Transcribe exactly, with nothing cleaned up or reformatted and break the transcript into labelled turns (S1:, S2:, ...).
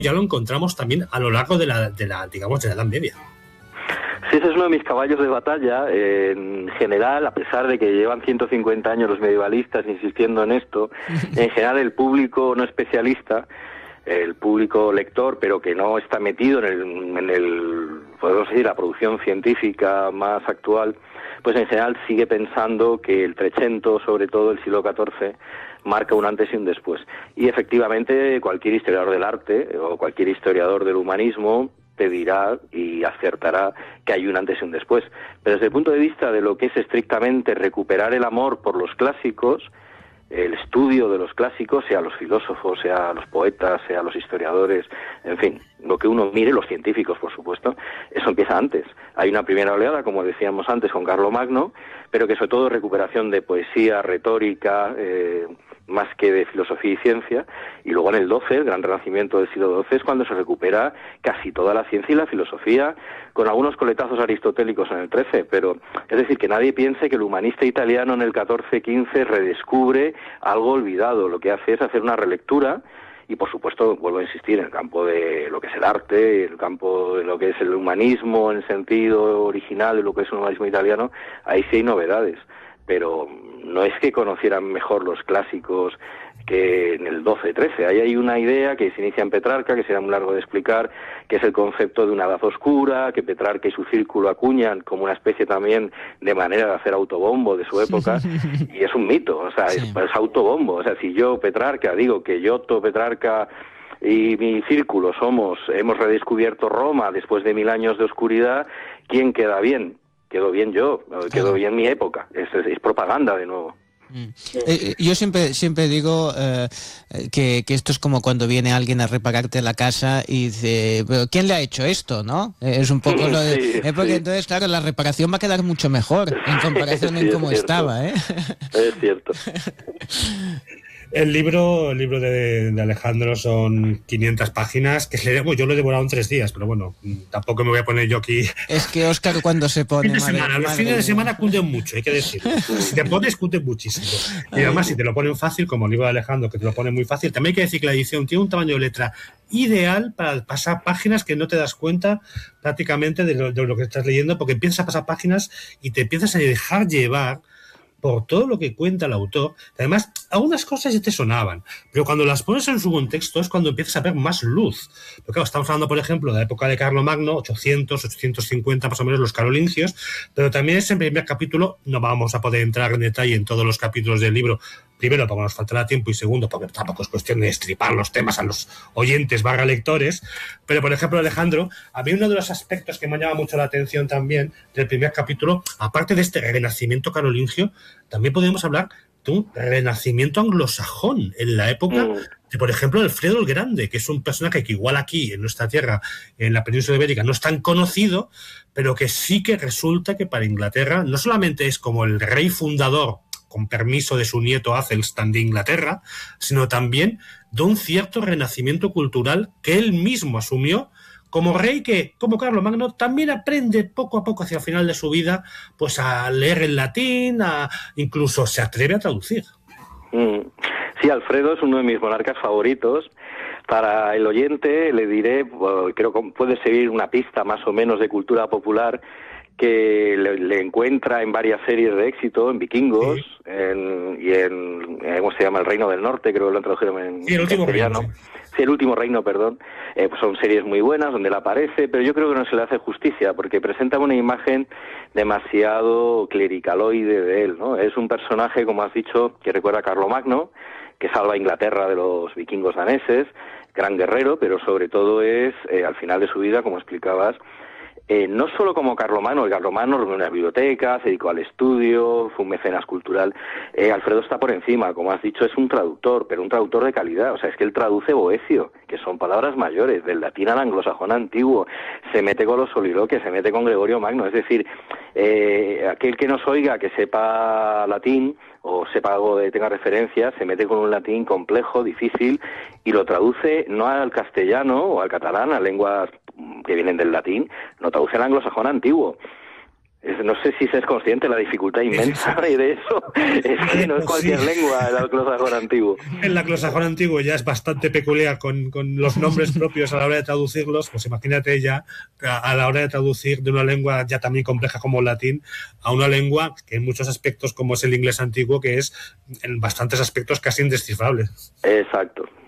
S1: ya lo encontramos también a lo largo de la, de la digamos, de la Edad Media.
S2: Sí, ese es uno de mis caballos de batalla. Eh, en general, a pesar de que llevan ciento cincuenta años los medievalistas insistiendo en esto, en general el público no especialista, el público lector, pero que no está metido en el, en el, podemos decir, la producción científica más actual, pues en general sigue pensando que el Trecento, sobre todo el siglo catorce, marca un antes y un después. Y efectivamente cualquier historiador del arte o cualquier historiador del humanismo te dirá y acertará que hay un antes y un después. Pero desde el punto de vista de lo que es estrictamente recuperar el amor por los clásicos, el estudio de los clásicos, sea los filósofos, sea los poetas, sea los historiadores, en fin, lo que uno mire, los científicos, por supuesto, eso empieza antes. Hay una primera oleada, como decíamos antes, con Carlomagno, pero que sobre todo recuperación de poesía, retórica, eh, más que de filosofía y ciencia, y luego en el doce, el gran renacimiento del siglo doce, es cuando se recupera casi toda la ciencia y la filosofía, con algunos coletazos aristotélicos en el trece, pero es decir, que nadie piense que el humanista italiano en el catorce quince redescubre algo olvidado. Lo que hace es hacer una relectura, y por supuesto, vuelvo a insistir, en el campo de lo que es el arte, el campo de lo que es el humanismo en el sentido original de lo que es un humanismo italiano, ahí sí hay novedades, pero no es que conocieran mejor los clásicos que en el doce trece. Ahí hay una idea que se inicia en Petrarca, que será muy largo de explicar, que es el concepto de una edad oscura, que Petrarca y su círculo acuñan como una especie también de manera de hacer autobombo de su época, y es un mito, o sea, sí. es, es autobombo. O sea, si yo, Petrarca, digo que Giotto, Petrarca y mi círculo somos, hemos redescubierto Roma después de mil años de oscuridad, ¿quién queda bien? Quedó bien yo, quedó bien mi época. Es, es, es propaganda de nuevo.
S3: Mm. Eh, yo siempre siempre digo eh, que, que esto es como cuando viene alguien a repararte la casa y dice, pero ¿quién le ha hecho esto? ¿No? Eh, es un poco lo de...
S2: Sí,
S3: eh, porque
S2: sí.
S3: entonces, claro, la reparación va a quedar mucho mejor en comparación
S2: sí,
S3: en cómo
S2: cierto.
S3: estaba, ¿eh?
S2: Es cierto.
S1: El libro, el libro de, de Alejandro son quinientas páginas, que le, yo lo he devorado en tres días, pero bueno, tampoco me voy a poner yo aquí.
S3: Es que Óscar cuando se pone...
S1: Fin de
S3: madre,
S1: semana, los
S3: madre
S1: fines de
S3: mía.
S1: semana cunden mucho, hay que decirlo. Si te pones, cunden muchísimo. Y además, si te lo ponen fácil, como el libro de Alejandro, que te lo pone muy fácil, también hay que decir que la edición tiene un tamaño de letra ideal para pasar páginas que no te das cuenta prácticamente de lo, de lo que estás leyendo, porque empiezas a pasar páginas y te empiezas a dejar llevar por todo lo que cuenta el autor. Además, algunas cosas ya te sonaban, pero cuando las pones en su contexto es cuando empiezas a ver más luz. Porque claro, estamos hablando, por ejemplo, de la época de Carlomagno, ochocientos, ochocientos cincuenta más o menos, los carolingios, pero también ese primer capítulo, no vamos a poder entrar en detalle en todos los capítulos del libro, primero porque nos faltará tiempo y segundo porque tampoco es cuestión de destripar los temas a los oyentes barra lectores, pero por ejemplo, Alejandro, a mí uno de los aspectos que me llama mucho la atención también del primer capítulo, aparte de este renacimiento carolingio, también podemos hablar de un renacimiento anglosajón en la época
S2: Mm.
S1: de, por ejemplo, Alfredo el Grande, que es un personaje que igual aquí en nuestra tierra, en la península ibérica, no es tan conocido, pero que sí que resulta que para Inglaterra no solamente es como el rey fundador con permiso de su nieto Athelstan de Inglaterra, sino también de un cierto renacimiento cultural que él mismo asumió como rey que, como Carlomagno, también aprende poco a poco hacia el final de su vida pues a leer en latín, a, incluso se atreve a traducir.
S2: Mm. Sí, Alfredo es uno de mis monarcas favoritos. Para el oyente le diré, bueno, creo que puede seguir una pista más o menos de cultura popular, que le, le encuentra en varias series de éxito, en Vikingos, sí. en, y en, ¿cómo se llama? El Reino del Norte, creo que lo han traducido en
S1: sí, el último
S2: castellano.
S1: reino, sí.
S2: Sí, el último reino, perdón. Eh, pues son series muy buenas donde él aparece, pero yo creo que no se le hace justicia porque presenta una imagen demasiado clericaloide de él, ¿no? Es un personaje, como has dicho, que recuerda a Carlomagno, que salva a Inglaterra de los vikingos daneses, gran guerrero, pero sobre todo es, eh, al final de su vida, como explicabas, Eh, no solo como Carlomagno, el Carlomagno reunió unas bibliotecas, se dedicó al estudio, fue un mecenas cultural. Eh, Alfredo está por encima, como has dicho, es un traductor, pero un traductor de calidad. O sea, es que él traduce Boecio, que son palabras mayores, del latín al anglosajón antiguo. Se mete con los soliloquios, se mete con Gregorio Magno. Es decir, eh, aquel que nos oiga, que sepa latín o sepa algo de, tenga referencias, se mete con un latín complejo, difícil, y lo traduce no al castellano o al catalán, a lenguas que vienen del latín, lo traduce al anglosajón antiguo. No sé si se es consciente de la dificultad inmensa y de eso. Es que no es cualquier sí. lengua el anglosajón antiguo.
S1: El anglosajón antiguo ya es bastante peculiar con, con los nombres propios a la hora de traducirlos. Pues imagínate ya a, a la hora de traducir de una lengua ya también compleja como el latín a una lengua que en muchos aspectos, como es el inglés antiguo, que es en bastantes aspectos casi indescifrable.
S2: Exacto.